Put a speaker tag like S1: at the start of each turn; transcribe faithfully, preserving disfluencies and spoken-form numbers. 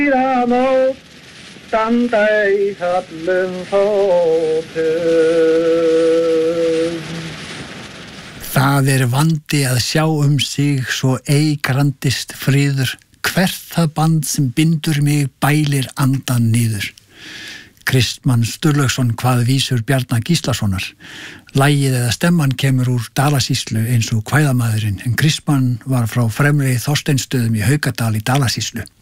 S1: Nótt standa í höllum fótum.
S2: Það er vandi að sjá um sig svo ei grandist friður, hvert það band sem bindur mig bælir andan niður. Kristmann Sturlaugsson kvað vísur Bjarna Gíslasonar. Lagið eða stemman kemur úr Dalasýslu eins og kvæðamaðurinn, en Kristmann var frá fremri Þorsteinsstöðum í Haukadal í Dalasýslu.